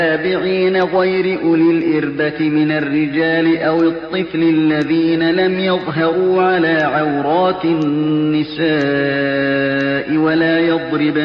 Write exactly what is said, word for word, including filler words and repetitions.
التابعين غير أولي الإربة من الرجال أو الطفل الذين لم يظهروا على عورات النساء ولا يضربن